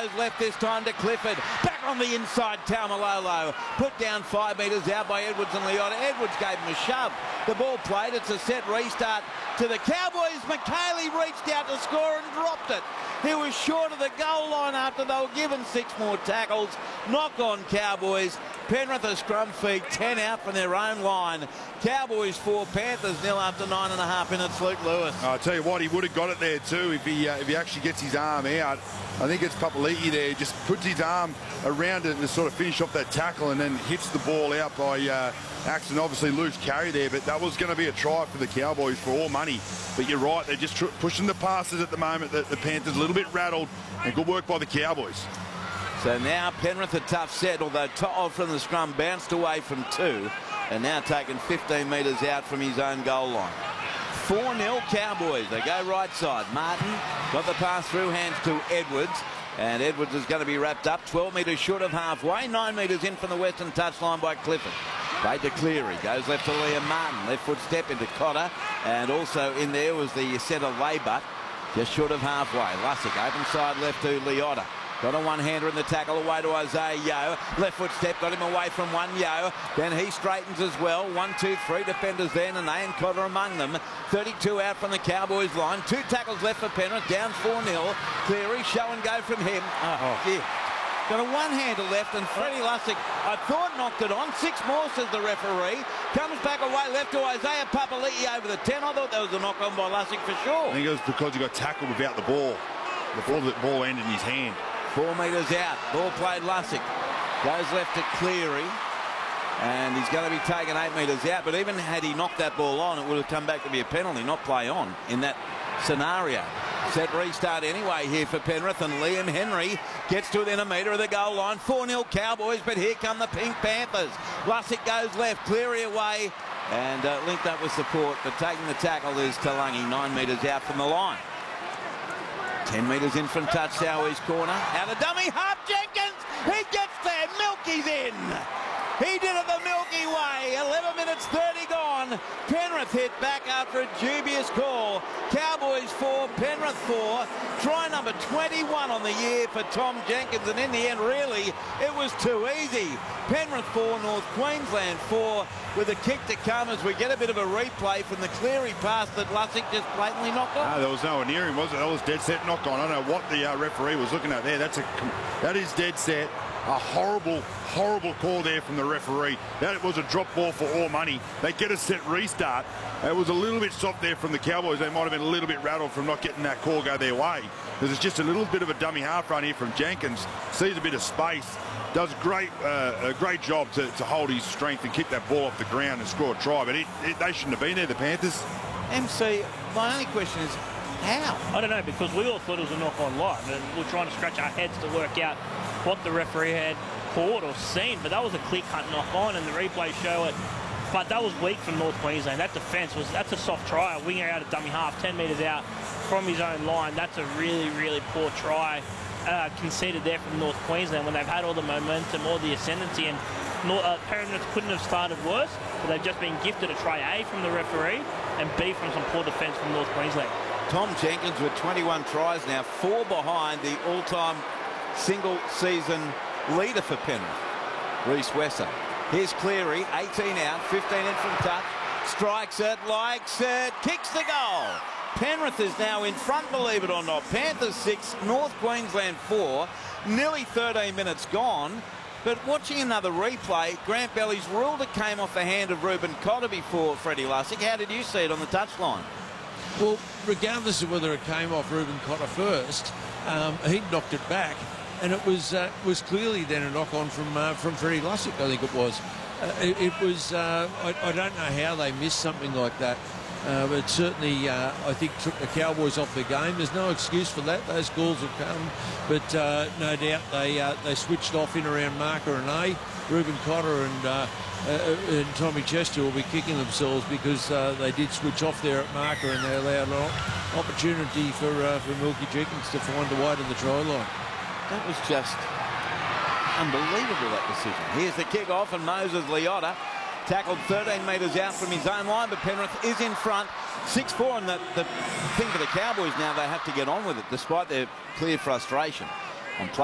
goes left this time to Clifford. Back on the inside, Taumalolo. Put down 5 metres out by Edwards and Leota. Edwards gave him a shove. The ball played. It's a set restart to the Cowboys. McHaley reached out to score and dropped it. He was short of the goal line after they were given 6 more tackles. Knock on Cowboys. Penrith a scrum feed, 10 out from their own line. Cowboys 4, Panthers 0 after 9.5 minutes. Luke Lewis. I'll tell you what, he would have got it there too if he actually gets his arm out. I think it's Papali'i there, just puts his arm around it to sort of finish off that tackle and then hits the ball out by accident. Obviously loose carry there, but that was going to be a try for the Cowboys for all money. But you're right, they're just pushing the passes at the moment. The Panthers a little bit rattled, and good work by the Cowboys. So now Penrith a tough set, although To'o from the scrum bounced away from 2 and now taken 15 metres out from his own goal line. 4-0 Cowboys. They go right side. Martin got the pass through hands to Edwards, and Edwards is going to be wrapped up 12 metres short of halfway, 9 metres in from the western touchline by Clifford. Played to Cleary, goes left to Liam Martin, left foot step into Cotter, and also in there was the centre Laybutt, just short of halfway. Lussick open side left to Leota. Got a one-hander in the tackle away to Isaiah Yeo. Left foot step, got him away from one Yeo. Then he straightens as well. 1, 2, 3 defenders then, and they and Cotter among them. 32 out from the Cowboys line. 2 tackles left for Penrith, down 4-0. Cleary, show and go from him. Yeah. Got a one-hander left, and Freddie Lussick, I thought, knocked it on. 6 more, says the referee. Comes back away left to Isaiah Papali'i over the 10. I thought that was a knock-on by Lussick for sure. I think it was because he got tackled without the ball. Before the ball ended in his hand. 4 metres out. Ball played Lussick. Goes left to Cleary. And he's going to be taken 8 metres out. But even had he knocked that ball on, it would have come back to be a penalty, not play on in that scenario. Set restart anyway here for Penrith, and Liam Henry gets to within a metre of the goal line. 4-0 Cowboys, but here come the Pink Panthers. Lussick goes left, Cleary away, and linked up with support. But taking the tackle is Talangi, 9 metres out from the line. 10 metres in from touch, South East corner. Out of dummy, Harp Jenkins! He gets there, Milky's in! He did it the Milky way. 11 minutes 30 gone. Penrith hit back after a dubious call. Cowboys 4, Penrith 4. Try number 21 on the year for Tom Jenkins, and in the end, really, it was too easy. Penrith 4, North Queensland 4, with a kick to come as we get a bit of a replay from the Cleary pass that Lussick just blatantly knocked on. No, there was nowhere near him, was it? That was dead set knock on. I don't know what the referee was looking at there. That is dead set. A horrible, horrible call there from the referee. That was a drop ball for all money. They get a set restart. It was a little bit soft there from the Cowboys. They might have been a little bit rattled from not getting that call go their way. There's just a little bit of a dummy half run here from Jenkins. Sees a bit of space. Does a great job to hold his strength and kick that ball off the ground and score a try. But they shouldn't have been there, the Panthers. MC, my only question is, how? I don't know, because we all thought it was a knock-on line, and we're trying to scratch our heads to work out what the referee had caught or seen. But that was a clear-cut knock-on, and the replays show it. But that was weak from North Queensland. That defence that's a soft try. A winger out of dummy half, 10 metres out from his own line. That's a really, really poor try conceded there from North Queensland when they've had all the momentum, all the ascendancy, and Penrith couldn't have started worse, but they've just been gifted a try A from the referee and B from some poor defence from North Queensland. Tom Jenkins with 21 tries now, 4 behind the all-time single-season leader for Penrith, Reece Wesser. Here's Cleary, 18 out, 15 in from touch, strikes it, likes it, kicks the goal. Penrith is now in front, believe it or not. Panthers 6, North Queensland 4, nearly 13 minutes gone. But watching another replay, Grant Belly's ruled it came off the hand of Reuben Cotter before Freddie Lussick. How did you see it on the touchline? Well, regardless of whether it came off Reuben Cotter first, he knocked it back, and it was clearly then a knock-on from Freddie Lussick, I think it was. I don't know how they missed something like that. But certainly, I think, took the Cowboys off the game. There's no excuse for that. Those calls have come. But no doubt they switched off in around marker and A. Reuben Cotter and Tommy Chester will be kicking themselves because they did switch off there at marker, and they allowed an opportunity for Milky Jenkins to find a way to the try line. That was just unbelievable, that decision. Here's the kick-off, and Moses Leota tackled 13 metres out from his own line, but Penrith is in front, 6-4, and the thing for the Cowboys now, they have to get on with it, despite their clear frustration. On play